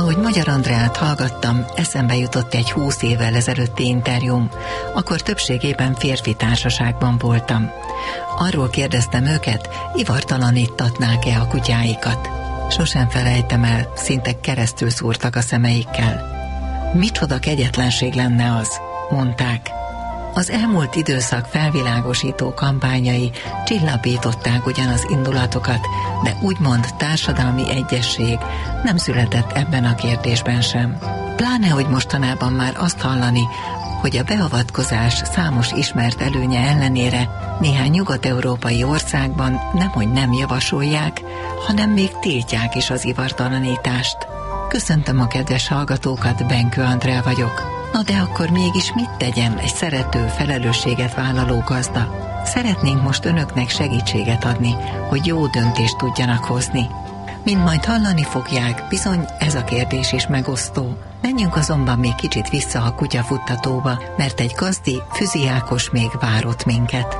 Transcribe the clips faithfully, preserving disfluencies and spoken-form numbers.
Ahogy Magyar Andreát hallgattam, eszembe jutott egy húsz évvel ezelőtti interjúm, akkor többségében férfi társaságban voltam. Arról kérdeztem őket, ivartalanítatnák-e a kutyáikat. Sosem felejtem el, szinte keresztül szúrtak a szemeikkel. Micsoda kegyetlenség lenne az, mondták. Az elmúlt időszak felvilágosító kampányai csillapították ugyan az indulatokat, de úgymond társadalmi egyesség nem született ebben a kérdésben sem. Pláne, hogy mostanában már azt hallani, hogy a beavatkozás számos ismert előnye ellenére néhány nyugat-európai országban nemhogy nem javasolják, hanem még tiltják is az ivartalanítást. Köszöntöm a kedves hallgatókat, Benkő Andrea vagyok. Na de akkor mégis mit tegyen egy szerető, felelősséget vállaló gazda? Szeretnénk most önöknek segítséget adni, hogy jó döntést tudjanak hozni. Mint majd hallani fogják, bizony ez a kérdés is megosztó. Menjünk azonban még kicsit vissza a kutyafuttatóba, mert egy gazdi, Füzi Ákos még várott minket.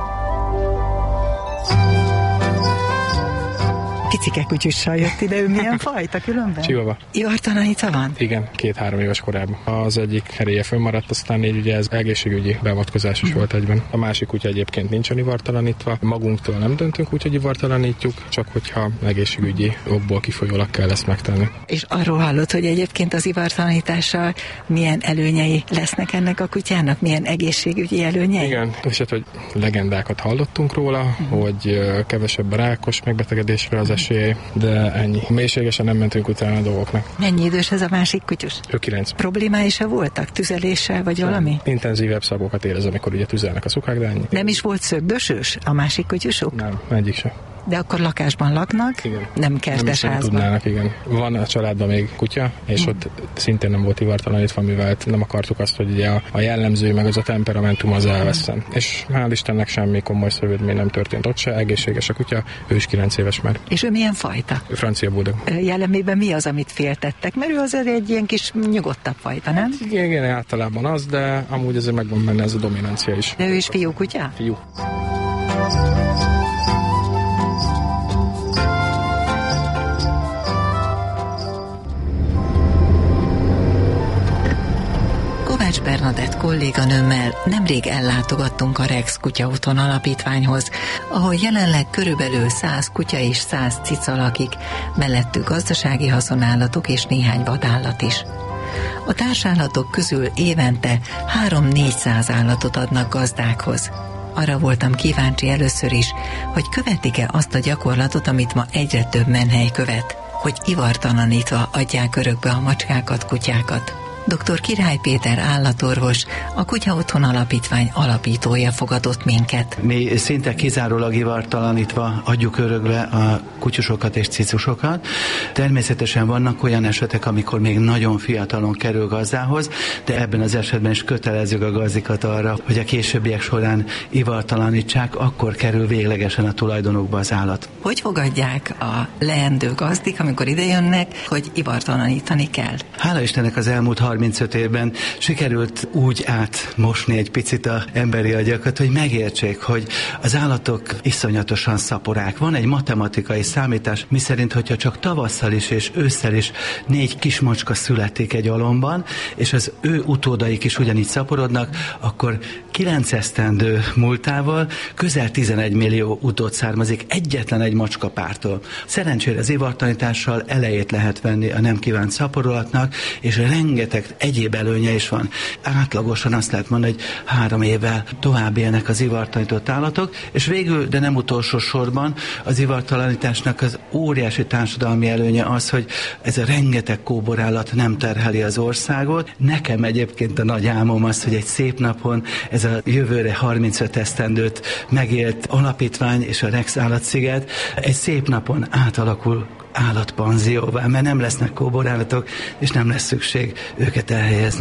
Picike kutyussal jött ide, ő milyen fajta különben? Chihuahua. Ivartalanítva van? Igen, két-három éves korában. Az egyik heréje fönnmaradt, aztán így ugye ez egészségügyi beavatkozás is mm. volt egyben. A másik kutya egyébként nincsen ivartalanítva. Magunktól nem döntünk úgy, hogy ivartalanítjuk, csak hogyha egészségügyi okból kifolyólag kell ezt megtenni. És arról hallott, hogy egyébként az ivartalanítással milyen előnyei lesznek ennek a kutyának? Milyen egészségügyi előnyei? Igen, és hát, hogy legendákat hallottunk róla, mm. hogy kevesebb a rákos megbetegedésre az esély, de ennyi. Mélységesen nem mentünk utána a dolgoknak. Mennyi idős ez a másik kutyus? Ő kilenc. Problémái se voltak? Tüzeléssel vagy Sem. valami? Intenzívebb szagokat érez, amikor ugye tüzelnek a szukák, de ennyi. Nem is volt szögdösös a másik kutyusok? Nem, egyik sem. De akkor lakásban laknak, igen. nem kertes nem házban. Tudnának, igen. Van a családban még kutya, és mm. ott szintén nem volt ivartalanítva, mivel nem akartuk azt, hogy ugye a, a jellemző, meg az a temperamentum az elveszten. És hál' Istennek semmi komoly szövődmény nem történt ott se, egészséges a kutya, ő is kilenc éves már. És ő milyen fajta? Ő francia bulldog. Jellemében mi az, amit féltettek? Mert ő azért egy ilyen kis nyugodtabb fajta, nem? Igen, igen, általában az, de amúgy azért megvan benne ez a dominancia is. De ő is fiú kutya? Fiú. Kovács Bernadett kolléganőmmel nemrég ellátogattunk a Rex Kutya Otthon Alapítványhoz, ahol jelenleg körülbelül száz kutya és száz cica lakik, mellettük gazdasági haszonállatok és néhány vadállat is. A társállatok közül évente három-négyszáz állatot adnak gazdákhoz. Arra voltam kíváncsi először is, hogy követik-e azt a gyakorlatot, amit ma egyre több menhely követ, hogy ivartalanítva adják örökbe a macskákat, kutyákat. doktor Király Péter állatorvos, a Kutya Otthon Alapítvány alapítója fogadott minket. Mi szinte kizárólag ivartalanítva adjuk örökbe a kutyusokat és cicusokat. Természetesen vannak olyan esetek, amikor még nagyon fiatalon kerül gazdához, de ebben az esetben is kötelezzük a gazdikat arra, hogy a későbbiek során ivartalanítsák, akkor kerül véglegesen a tulajdonukba az állat. Hogy fogadják a leendő gazdik, amikor idejönnek, hogy ivartalanítani kell? Hála Istennek az elmúlt harmincöt évben sikerült úgy átmosni egy picit az emberi agyakat, hogy megértsék, hogy az állatok iszonyatosan szaporák. Van egy matematikai számítás, miszerint, hogyha csak tavasszal is és ősszel is négy kismacska születik egy alomban, és az ő utódaik is ugyanígy szaporodnak, akkor kilenc esztendő múltával közel tizenegy millió utód származik egyetlen egy macskapártól. Szerencsére az ivartalanítással elejét lehet venni a nem kívánt szaporulatnak, és rengeteg egyéb előnye is van. Átlagosan azt lehet mondani, hogy három évvel tovább élnek az ivartalanított állatok, és végül, de nem utolsó sorban, az ivartalanításnak az óriási társadalmi előnye az, hogy ez a rengeteg kóborállat nem terheli az országot. Nekem egyébként a nagy álmom az, hogy egy szép napon ez a jövőre harmincöt esztendőt megélt alapítvány és a Rex állatsziget egy szép napon átalakul állatpanzióvá, mert nem lesznek kóborállatok, és nem lesz szükség őket elhelyezni.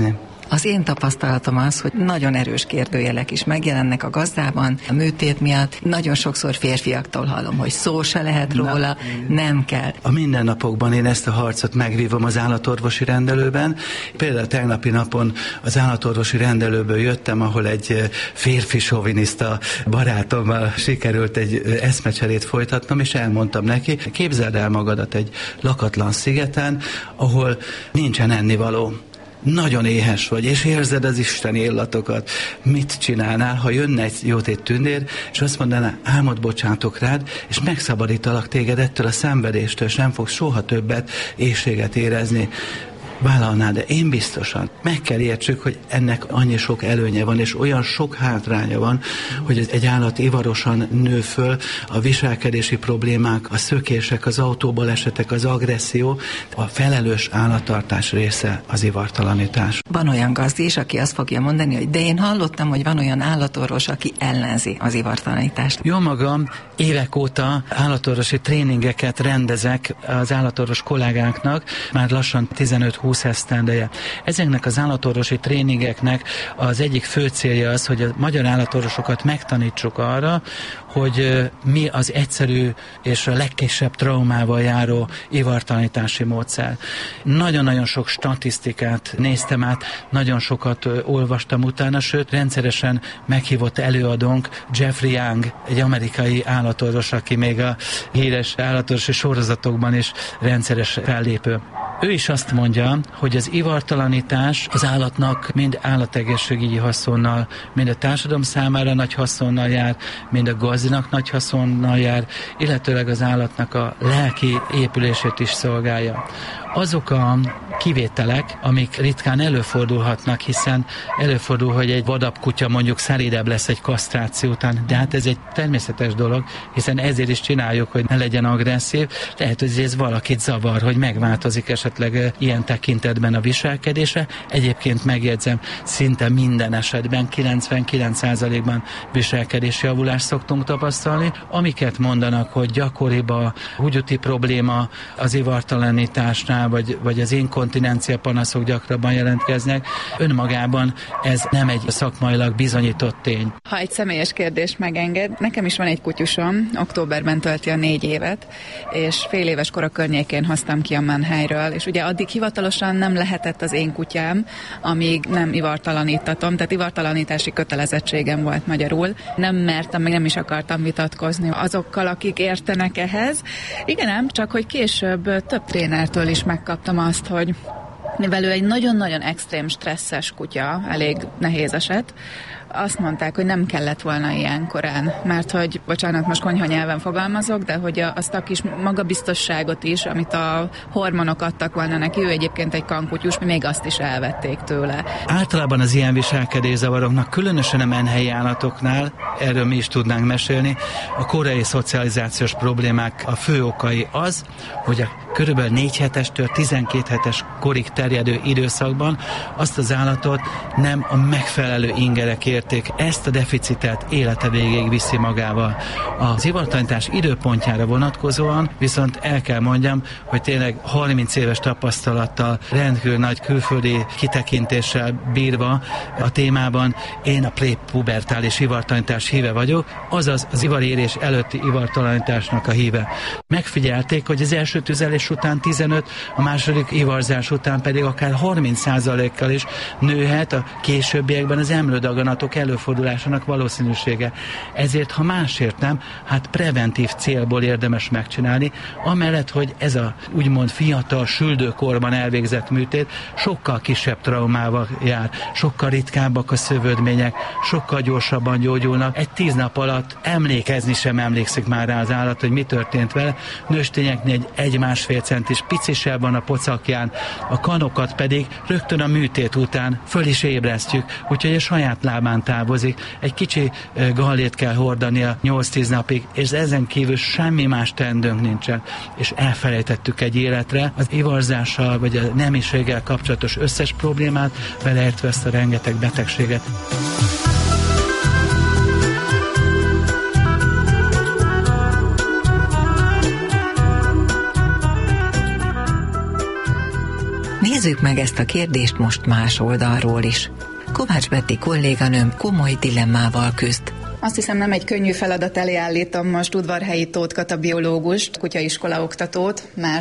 Az én tapasztalatom az, hogy nagyon erős kérdőjelek is megjelennek a gazdában, a műtét miatt. Nagyon sokszor férfiaktól hallom, hogy szó se lehet róla, Na, nem kell. A mindennapokban én ezt a harcot megvívom az állatorvosi rendelőben. Például tegnapi napon az állatorvosi rendelőből jöttem, ahol egy férfi soviniszta barátommal sikerült egy eszmecserét folytatnom, és elmondtam neki, képzeld el magadat egy lakatlan szigeten, ahol nincsen ennivaló. Nagyon éhes vagy, és érzed az isteni illatokat. Mit csinálnál, ha jönne egy jótét tündér, és azt mondaná, álmod bocsátok rád, és megszabadítalak téged ettől a szenvedéstől, és nem fogsz soha többet éhséget érezni. Vállalná, de én biztosan meg kell értsük, hogy ennek annyi sok előnye van, és olyan sok hátránya van, hogy egy állat ivarosan nő föl, a viselkedési problémák, a szökések, az autóbalesetek, az agresszió, a felelős állattartás része az ivartalanítás. Van olyan gazdi is, aki azt fogja mondani, hogy de én hallottam, hogy van olyan állatorvos, aki ellenzi az ivartalanítást. Jó magam, évek óta állatorvosi tréningeket rendezek az állatorvos kollégáknak, már lassan tizenöt-húsz esztendeje. Ezeknek az állatorvosi tréningeknek az egyik fő célja az, hogy a magyar állatorvosokat megtanítsuk arra, hogy mi az egyszerű és a legkisebb traumával járó ivartalanítási módszer. Nagyon-nagyon sok statisztikát néztem át, nagyon sokat olvastam utána, sőt, rendszeresen meghívott előadónk Jeffrey Young, egy amerikai állatorvos, aki még a híres állatorvosi sorozatokban is rendszeres fellépő. Ő is azt mondja, hogy az ivartalanítás az állatnak mind állategészségügyi haszonnal, mind a társadalom számára nagy haszonnal jár, mind a gazdinak nagy haszonnal jár, illetőleg az állatnak a lelki épülését is szolgálja. Azok a kivételek, amik ritkán előfordulhatnak, hiszen előfordul, hogy egy vadabb kutya mondjuk szelídebb lesz egy kasztráció után, de hát ez egy természetes dolog, hiszen ezért is csináljuk, hogy ne legyen agresszív. Lehet, hogy ez valakit zavar, hogy megváltozik esetleg ilyen tekintetben a viselkedése. Egyébként megjegyzem, szinte minden esetben, kilencvenkilenc százalékban viselkedési javulást szoktunk tapasztalni. Amiket mondanak, hogy gyakoribb a húgyúti probléma az ivartalanításnál, vagy, vagy az inkontinencia panaszok gyakrabban jelentkeznek. Önmagában ez nem egy szakmailag bizonyított tény. Ha egy személyes kérdést megenged, nekem is van egy kutyusom, októberben tölti a négy évet, és fél éves kora környékén hoztam ki a menhelyről, és ugye addig hivatalosan nem lehetett az én kutyám, amíg nem ivartalanítatom, tehát ivartalanítási kötelezettségem volt magyarul. Nem mertem, meg nem is akartam vitatkozni azokkal, akik értenek ehhez. Igen ám, csak hogy később több trénertől is megkaptam azt, hogy mivel ő egy nagyon-nagyon extrém stresszes kutya, elég nehéz eset, azt mondták, hogy nem kellett volna ilyen korán, mert hogy, bocsánat, most konyha nyelven fogalmazok, de hogy azt a kis magabiztosságot is, amit a hormonok adtak volna neki, ő egyébként egy kankutyus, még azt is elvették tőle. Általában az ilyen viselkedészavaroknak, különösen a menhelyi állatoknál, erről mi is tudnánk mesélni, a korai szocializációs problémák a fő okai az, hogy a körülbelül négy hetestől tizenkét hetes korig terjedő időszakban azt az állatot nem a megfelelő ingerek érték. Ezt a deficitet élete végéig viszi magával. Az ivartalanítás időpontjára vonatkozóan viszont el kell mondjam, hogy tényleg harminc éves tapasztalattal, rendkívül nagy külföldi kitekintéssel bírva a témában én a prépubertális ivartalanítás híve vagyok, azaz az ivarérés előtti ivartalanításnak a híve. Megfigyelték, hogy az első tüzelés után tizenöt, a második ivarzás után pedig akár harminc százalékkal is nőhet a későbbiekben az emlődaganatok előfordulásának valószínűsége. Ezért, ha másért nem, hát preventív célból érdemes megcsinálni, amellett, hogy ez a úgymond fiatal, süldőkorban elvégzett műtét sokkal kisebb traumával jár, sokkal ritkábbak a szövődmények, sokkal gyorsabban gyógyulnak. Egy tíz nap alatt emlékezni sem emlékszik már rá az állat, hogy mi történt vele. Nőstényeknél egy egy-másfél centis picisebb van a pocakján, a kanokat pedig rögtön a műtét után föl is ébresztjük, úgyhogy a saját lábán távozik. Egy kicsi gallét kell hordania nyolc-tíz napig, és ezen kívül semmi más teendőnk nincsen. És elfelejtettük egy életre az ivarzással, vagy a nemiséggel kapcsolatos összes problémát, beleértve ezt a rengeteg betegséget. Nézzük meg ezt a kérdést most más oldalról is. Kovács Betti kolléganőm komoly dilemmával küzd. Azt hiszem, nem egy könnyű feladat elé állítom most Udvarhelyi Tóth Kata biológust, kutyaiskola oktatót, más